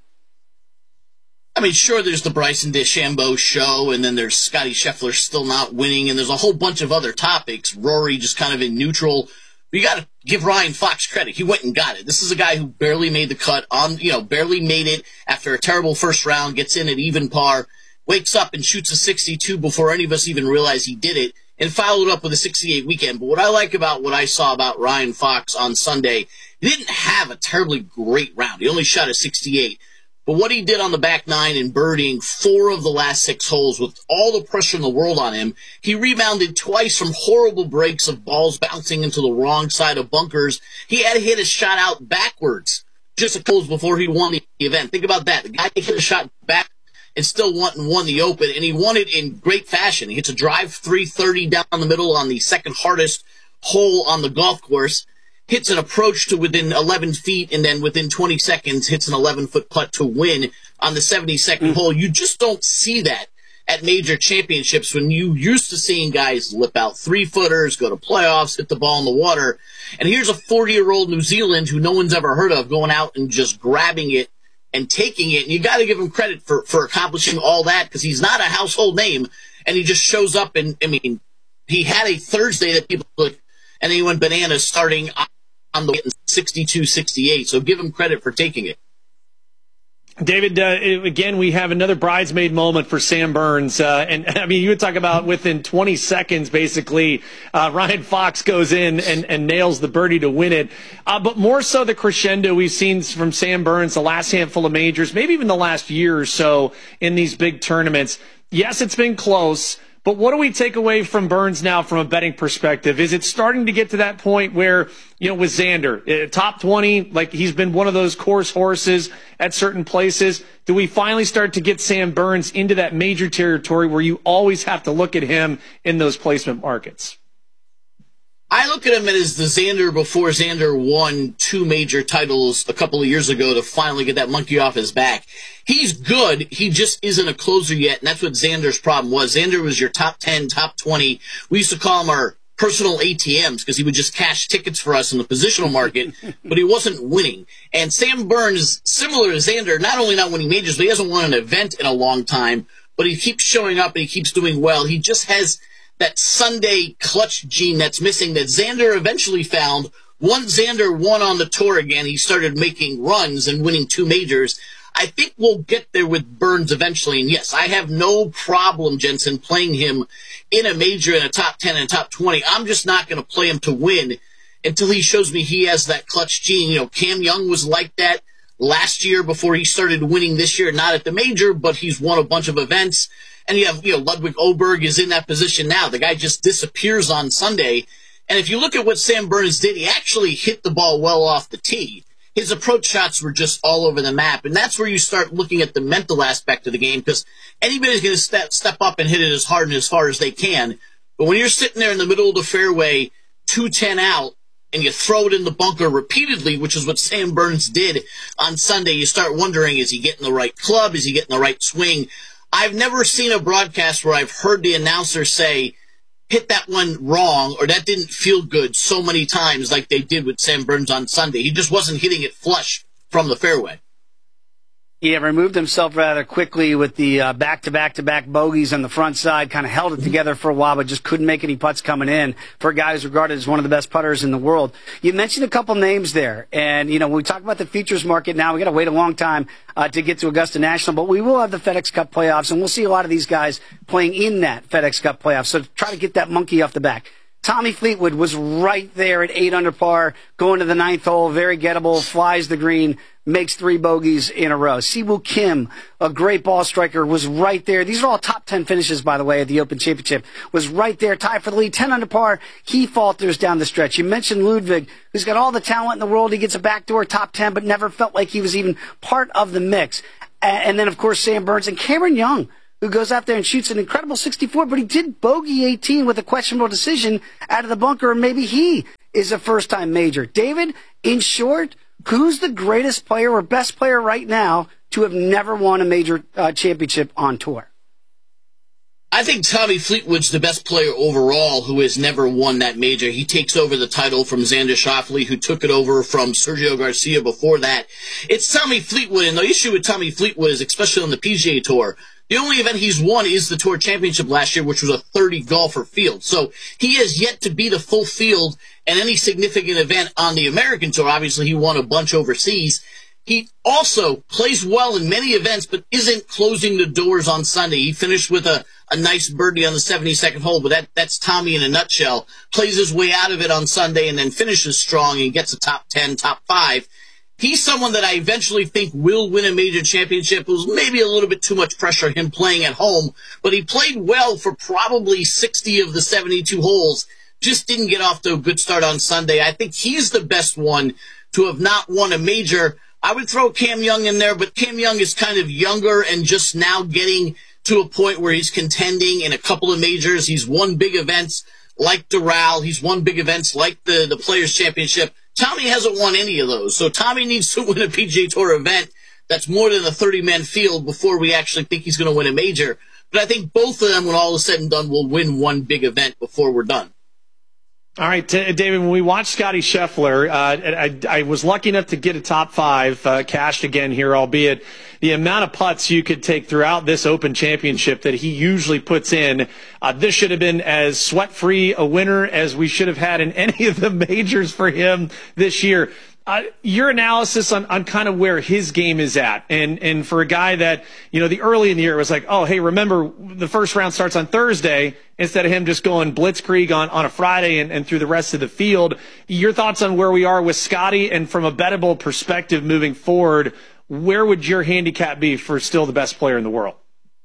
I mean, sure, there's the Bryson DeChambeau show, and then there's Scottie Scheffler still not winning, and there's a whole bunch of other topics. Rory just kind of in neutral. You got to give Ryan Fox credit. He went and got it. This is a guy who barely made the cut on, you know, barely made it after a terrible first round, gets in at even par, wakes up and shoots a sixty-two before any of us even realize he did it, and followed up with a sixty-eight weekend. But what I like about what I saw about Ryan Fox on Sunday, he didn't have a terribly great round. He only shot a sixty-eight. But what he did on the back nine and birdieing four of the last six holes with all the pressure in the world on him, he rebounded twice from horrible breaks of balls bouncing into the wrong side of bunkers. He had hit a shot out backwards just a close before he won the event. Think about that. The guy hit a shot back and still won and won the Open, and he won it in great fashion. He hits a drive three thirty down the middle on the second hardest hole on the golf course. Hits an approach to within eleven feet, and then within twenty seconds hits an eleven-foot putt to win on the seventy-second mm. hole. You just don't see that at major championships when you used to seeing guys lip out three-footers, go to playoffs, hit the ball in the water. And here's a forty-year-old New Zealand who no one's ever heard of going out and just grabbing it and taking it. And you got to give him credit for, for accomplishing all that because he's not a household name, and he just shows up. And, I mean, he had a Thursday that people look, and then he went bananas starting on the sixty-two sixty-eight, so give him credit for taking it. David, uh, again, we have another bridesmaid moment for Sam Burns. Uh, and, I mean, you would talk about within twenty seconds, basically, uh, Ryan Fox goes in and, and nails the birdie to win it. Uh, but more so the crescendo we've seen from Sam Burns the last handful of majors, maybe even the last year or so in these big tournaments. Yes, it's been close. But what do we take away from Burns now from a betting perspective? Is it starting to get to that point where, you know, with Xander, uh, top twenty, like he's been one of those course horses at certain places? Do we finally start to get Sam Burns into that major territory where you always have to look at him in those placement markets? I look at him as the Xander before Xander won two major titles a couple of years ago to finally get that monkey off his back. He's good. He just isn't a closer yet, and that's what Xander's problem was. Xander was your top ten, top twenty. We used to call him our personal A T Ms because he would just cash tickets for us in the positional market, but he wasn't winning. And Sam Burns, similar to Xander, not only not winning majors, but he hasn't won an event in a long time, but he keeps showing up and he keeps doing well. He just has that Sunday clutch gene that's missing that Xander eventually found. Once Xander won on the tour again, he started making runs and winning two majors. I think we'll get there with Burns eventually. And yes, I have no problem, Jensen, playing him in a major in a top ten and top twenty. I'm just not going to play him to win until he shows me he has that clutch gene. You know, Cam Young was like that last year before he started winning this year, not at the major, but he's won a bunch of events. And you have, you know, Ludwig Oberg is in that position now. The guy just disappears on Sunday. And if you look at what Sam Burns did, he actually hit the ball well off the tee. His approach shots were just all over the map. And that's where you start looking at the mental aspect of the game, because anybody's going to step, step up and hit it as hard and as far as they can. But when you're sitting there in the middle of the fairway, two ten out, and you throw it in the bunker repeatedly, which is what Sam Burns did on Sunday, you start wondering, is he getting the right club? Is he getting the right swing? I've never seen a broadcast where I've heard the announcer say, hit that one wrong, or that didn't feel good so many times like they did with Sam Burns on Sunday. He just wasn't hitting it flush from the fairway. Yeah, removed himself rather quickly with the uh, back-to-back-to-back bogeys on the front side, kind of held it together for a while, but just couldn't make any putts coming in for a guy who's regarded as one of the best putters in the world. You mentioned a couple names there, and, you know, when we talk about the futures market now, we got to wait a long time uh, to get to Augusta National, but we will have the FedEx Cup playoffs, and we'll see a lot of these guys playing in that FedEx Cup playoffs, so try to get that monkey off the back. Tommy Fleetwood was right there at eight under par, going to the ninth hole, very gettable, flies the green, makes three bogeys in a row. Siwoo Kim, a great ball striker, was right there. These are all top ten finishes, by the way, at the Open Championship. Was right there, tied for the lead, ten under par. He falters down the stretch. You mentioned Ludwig, who's got all the talent in the world. He gets a backdoor top ten, but never felt like he was even part of the mix. And then, of course, Sam Burns and Cameron Young, who goes out there and shoots an incredible sixty-four, but he did bogey eighteen with a questionable decision out of the bunker, and maybe he is a first-time major. David, in short, who's the greatest player or best player right now to have never won a major uh, championship on tour? I think Tommy Fleetwood's the best player overall who has never won that major. He takes over the title from Xander Schauffele, who took it over from Sergio Garcia before that. It's Tommy Fleetwood, and the issue with Tommy Fleetwood is, especially on the P G A Tour, the only event he's won is the Tour Championship last year, which was a thirty golfer field. So he has yet to beat a full field in any significant event on the American Tour. Obviously, he won a bunch overseas. He also plays well in many events, but isn't closing the doors on Sunday. He finished with a, a nice birdie on the seventy-second hole, but that, that's Tommy in a nutshell. Plays his way out of it on Sunday and then finishes strong and gets a top ten, top five. He's someone that I eventually think will win a major championship. It was maybe a little bit too much pressure, him playing at home, but he played well for probably sixty of the seventy-two holes. Just didn't get off to a good start on Sunday. I think he's the best one to have not won a major. I would throw Cam Young in there, but Cam Young is kind of younger and just now getting to a point where he's contending in a couple of majors. He's won big events like Doral. He's won big events like the, the Players' Championship. Tommy hasn't won any of those, so Tommy needs to win a P G A Tour event that's more than a thirty-man field before we actually think he's going to win a major. But I think both of them, when all is said and done, will win one big event before we're done. All right, t- David, when we watched Scotty Scheffler, uh, I, I was lucky enough to get a top five, uh, cashed again here, albeit the amount of putts you could take throughout this Open Championship that he usually puts in. Uh, this should have been as sweat-free a winner as we should have had in any of the majors for him this year. Uh, your analysis on, on kind of where his game is at. And, and for a guy that, you know, the early in the year it was like, oh, hey, remember the first round starts on Thursday instead of him just going blitzkrieg on, on a Friday and, and through the rest of the field. Your thoughts on where we are with Scotty, and from a bettable perspective moving forward, where would your handicap be for still the best player in the world?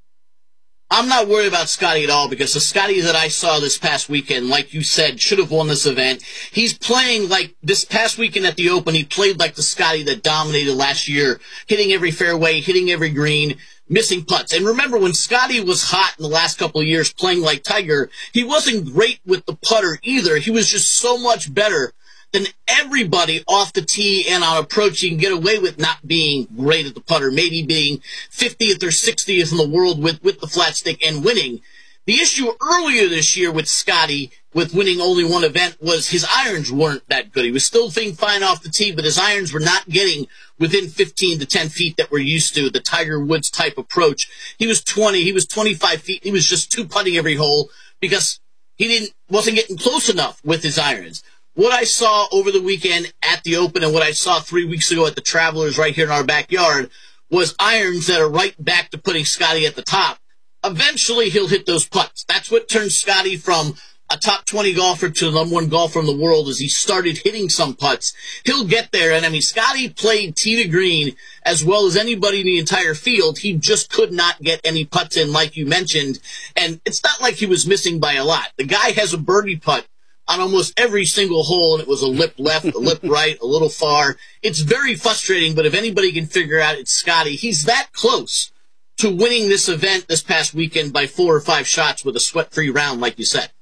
I'm not worried about Scotty at all, because the Scotty that I saw this past weekend, like you said, should have won this event. He's playing like this past weekend at the Open. He played like the Scotty that dominated last year, hitting every fairway, hitting every green, missing putts. And remember, when Scotty was hot in the last couple of years playing like Tiger, he wasn't great with the putter either. He was just so much better than everybody off the tee and on approach. You can get away with not being great at the putter, maybe being fiftieth or sixtieth in the world with, with the flat stick and winning. The issue earlier this year with Scotty, with winning only one event, was his irons weren't that good. He was still being fine off the tee, but his irons were not getting within fifteen to ten feet that we're used to, the Tiger Woods type approach. He was twenty, he was twenty-five feet. He was just two putting every hole because he didn't wasn't getting close enough with his irons. What I saw over the weekend at the Open and what I saw three weeks ago at the Travelers right here in our backyard was irons that are right back to putting Scotty at the top. Eventually, he'll hit those putts. That's what turns Scotty from a top twenty golfer to the number one golfer in the world, as he started hitting some putts. He'll get there. And, I mean, Scotty played tee to green as well as anybody in the entire field. He just could not get any putts in, like you mentioned. And it's not like he was missing by a lot. The guy has a birdie putt on almost every single hole, and it was a lip left, a lip right, a little far. It's very frustrating, but if anybody can figure out, it's Scotty. He's that close to winning this event this past weekend by four or five shots with a sweat-free round, like you said.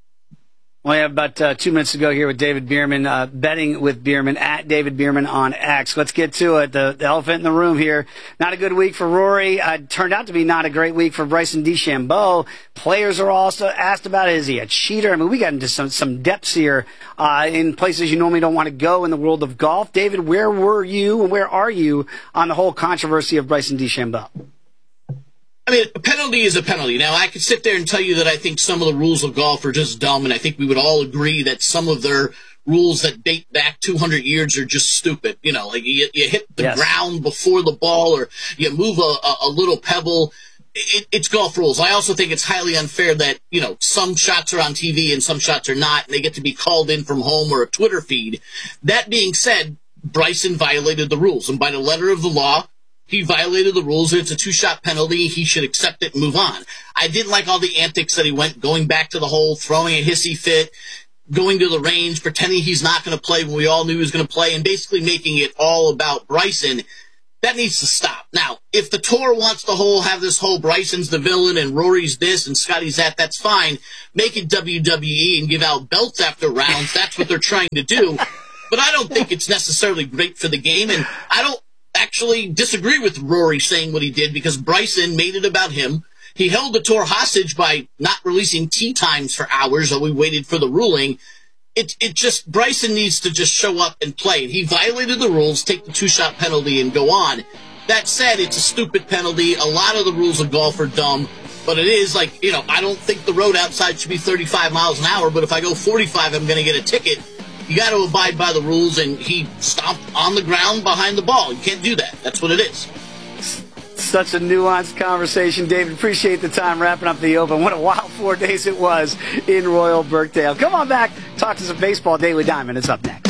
Well, we have about uh, two minutes to go here with David Bierman, uh, betting with Bierman, at David Bierman on X. Let's get to it. The, the elephant in the room here. Not a good week for Rory. Uh, turned out to be not a great week for Bryson DeChambeau. Players are also asked about, is he a cheater? I mean, we got into some, some depths here uh, in places you normally don't want to go in the world of golf. David, where were you and where are you on the whole controversy of Bryson DeChambeau? I mean, a penalty is a penalty. Now, I could sit there and tell you that I think some of the rules of golf are just dumb, and I think we would all agree that some of their rules that date back two hundred years are just stupid. You know, like you, you hit the yes. ground before the ball, or you move a, a, a little pebble. It, it's golf rules. I also think it's highly unfair that, you know, some shots are on T V and some shots are not, and they get to be called in from home or a Twitter feed. That being said, Bryson violated the rules. And by the letter of the law, he violated the rules. It's a two-shot penalty. He should accept it and move on. I didn't like all the antics that he went, going back to the hole, throwing a hissy fit, going to the range, pretending he's not going to play when we all knew he was going to play, and basically making it all about Bryson. That needs to stop. Now, if the tour wants the whole, have this whole Bryson's the villain and Rory's this and Scotty's that, that's fine. Make it W W E and give out belts after rounds. That's what they're trying to do. But I don't think it's necessarily great for the game, and I don't actually disagree with Rory saying what he did because Bryson made it about him. He held the tour hostage by not releasing tee times for hours while we waited for the ruling. It, it just, Bryson needs to just show up and play. He violated the rules, take the two-shot penalty, and go on. That said, it's a stupid penalty. A lot of the rules of golf are dumb. But it is like, you know, I don't think the road outside should be thirty-five miles an hour, but if I go forty-five, I'm going to get a ticket. You got to abide by the rules, and he stomped on the ground behind the ball. You can't do that. That's what it is. Such a nuanced conversation, David. Appreciate the time wrapping up the Open. What a wild four days it was in Royal Birkdale. Come on back, talk to some baseball. Daily Diamond is up next.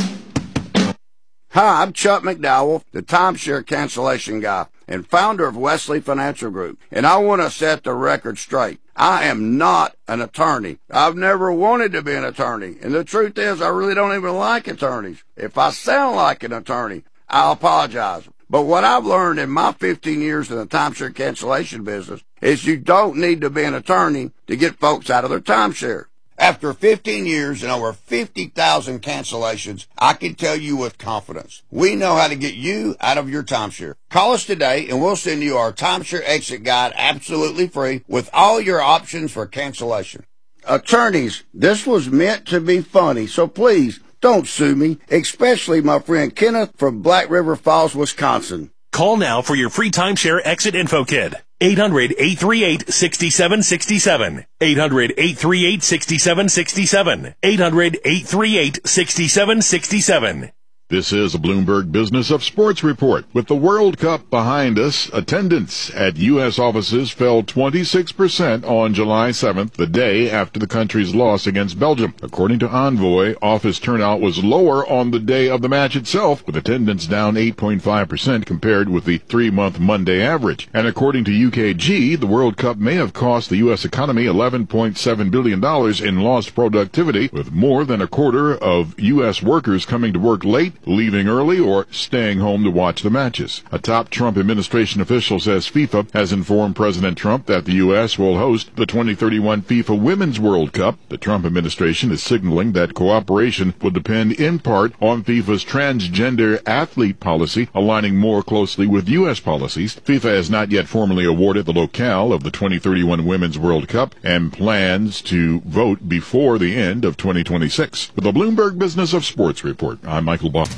Hi, I'm Chuck McDowell, the timeshare cancellation guy and founder of Wesley Financial Group, and I want to set the record straight. I am not an attorney. I've never wanted to be an attorney, and the truth is I really don't even like attorneys. If I sound like an attorney, I'll apologize. But what I've learned in my fifteen years in the timeshare cancellation business is you don't need to be an attorney to get folks out of their timeshare. After fifteen years and over fifty thousand cancellations, I can tell you with confidence, we know how to get you out of your timeshare. Call us today and we'll send you our timeshare exit guide absolutely free with all your options for cancellation. Attorneys, this was meant to be funny, so please don't sue me, especially my friend Kenneth from Black River Falls, Wisconsin. Call now for your free timeshare exit info kit. eight hundred, eight three eight, six seven six seven. eight hundred, eight three eight, six seven six seven. eight hundred, eight three eight, six seven six seven. This is a Bloomberg Business of Sports report. With the World Cup behind us, attendance at U S offices fell twenty-six percent on July seventh, the day after the country's loss against Belgium. According to Envoy, office turnout was lower on the day of the match itself, with attendance down eight point five percent compared with the three-month Monday average. And according to U K G, the World Cup may have cost the U S economy eleven point seven billion dollars in lost productivity, with more than a quarter of U S workers coming to work late, leaving early, or staying home to watch the matches. A top Trump administration official says FIFA has informed President Trump that the U S will host the twenty thirty-one FIFA Women's World Cup. The Trump administration is signaling that cooperation will depend in part on FIFA's transgender athlete policy, aligning more closely with U S policies. FIFA has not yet formally awarded the locale of the twenty thirty-one Women's World Cup and plans to vote before the end of twenty twenty-six. With the Bloomberg Business of Sports report, I'm Michael Baum.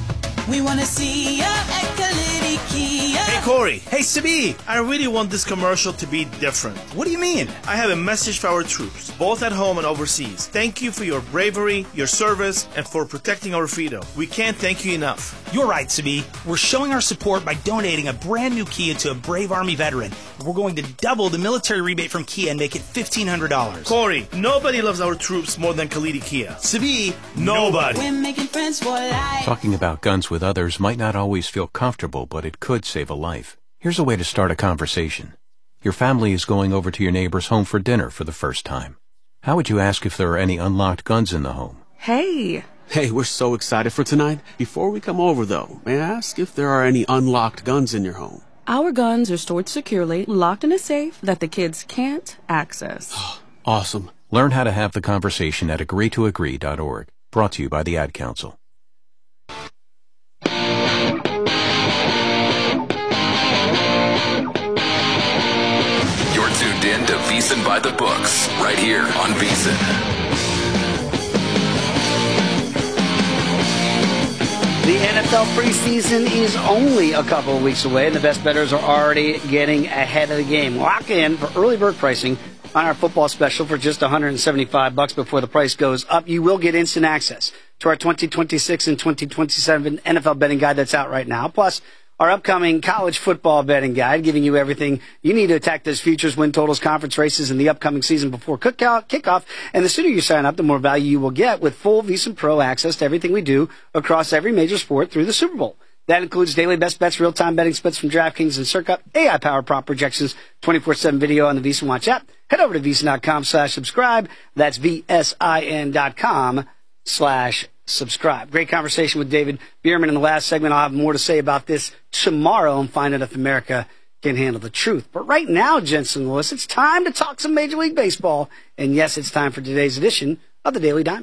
We want to see ya at Kalidi Kia. Hey, Corey. Hey, Sibi. I really want this commercial to be different. What do you mean? I have a message for our troops, both at home and overseas. Thank you for your bravery, your service, and for protecting our freedom. We can't thank you enough. You're right, Sibi. We're showing our support by donating a brand new Kia to a brave Army veteran. We're going to double the military rebate from Kia and make it fifteen hundred dollars. Corey, nobody loves our troops more than Kalidi Kia. Sibi, nobody. We're making friends for life. Talking about guns with others might not always feel comfortable, but it could save a life. Here's a way to start a conversation. Your family is going over to your neighbor's home for dinner for the first time. How would you ask if there are any unlocked guns in the home? Hey. Hey, we're so excited for tonight. Before we come over, though, may I ask if there are any unlocked guns in your home? Our guns are stored securely, locked in a safe that the kids can't access. Awesome. Learn how to have the conversation at agree to agree dot org. Brought to you by the Ad Council. You're tuned in to VEASAN by the Books, right here on VEASAN. The N F L preseason is only a couple of weeks away, and the best bettors are already getting ahead of the game. Lock in for early bird pricing on our football special for just one hundred seventy-five bucks before the price goes up. You will get instant access to our twenty twenty-six and twenty twenty-seven N F L betting guide that's out right now. Plus, our upcoming college football betting guide, giving you everything you need to attack those futures, win totals, conference races, and the upcoming season before cookout, kickoff. And the sooner you sign up, the more value you will get with full VSiN Pro access to everything we do across every major sport through the Super Bowl. That includes daily best bets, real-time betting splits from DraftKings and Circa, A I-powered prop projections, twenty-four seven video on the VSiN Watch app. Head over to VSiN.com slash subscribe. That's V-S-I-N dot com slash subscribe. Great conversation with David Bierman in the last segment. I'll have more to say about this tomorrow and find out if America can handle the truth. But right now, Jensen Lewis, it's time to talk some Major League Baseball. And yes, it's time for today's edition of the Daily Diamond.